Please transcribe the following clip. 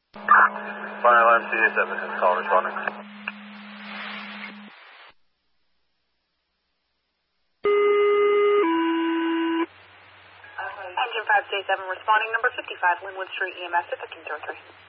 Fire alarm CA7 is call responding. Engine 5 CA7 responding, number 55, Linwood Street, EMS at 1503.